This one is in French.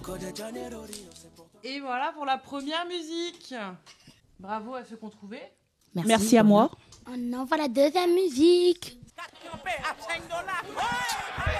Et voilà pour la première musique. Bravo à ceux qu'on trouvait. Merci à moi. On envoie la deuxième musique.